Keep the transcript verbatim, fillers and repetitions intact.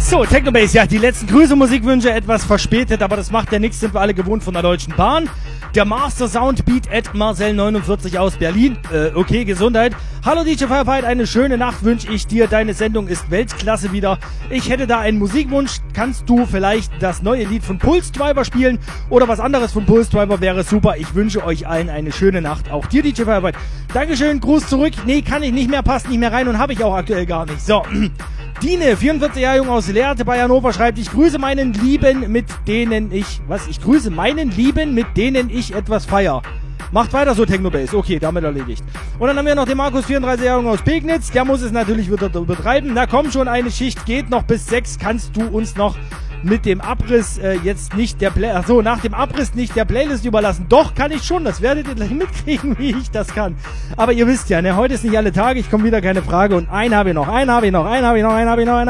So, Technobase, ja, die letzten Grüße, Musikwünsche etwas verspätet, aber das macht ja nichts, sind wir alle gewohnt von der Deutschen Bahn. Der Master Soundbeat at Marcel neunundvierzig aus Berlin. Äh, okay, Gesundheit. Hallo D J Firefight, eine schöne Nacht wünsche ich dir. Deine Sendung ist Weltklasse wieder. Ich hätte da einen Musikwunsch. Kannst du vielleicht das neue Lied von Pulse Driver spielen? Oder was anderes von Pulse Driver wäre super. Ich wünsche euch allen eine schöne Nacht. Auch dir, D J Firefight. Dankeschön, Gruß zurück. Nee, kann ich nicht mehr, passt nicht mehr rein und habe ich auch aktuell gar nicht. So. Dine, vierundvierzig Jahre jung aus Lehrte bei Hannover, schreibt, ich grüße meinen Lieben, mit denen ich, was, ich grüße meinen Lieben, mit denen ich etwas feier. Macht weiter so, Technobase. Okay, damit erledigt. Und dann haben wir noch den Markus, vierunddreißig Jahre jung aus Pegnitz, der muss es natürlich wieder betreiben. Na komm schon, eine Schicht geht noch bis sechs, kannst du uns noch mit dem Abriss äh, jetzt nicht der Play Ach so, nach dem Abriss nicht der Playlist überlassen. Doch, kann ich schon, das werdet ihr gleich mitkriegen, wie ich das kann. Aber ihr wisst ja, ne, heute ist nicht alle Tage, ich komme wieder, keine Frage. Und einen habe ich noch, einen habe ich noch, einen habe ich noch, einen habe ich noch, einen